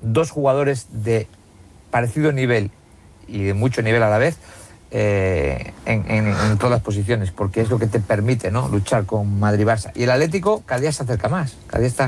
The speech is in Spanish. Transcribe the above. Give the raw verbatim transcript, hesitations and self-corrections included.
dos jugadores de parecido nivel y de mucho nivel a la vez, eh, en, en, en todas las posiciones, porque es lo que te permite, ¿no?, luchar con Madrid-Barça. Y el Atlético cada día se acerca más, cada día está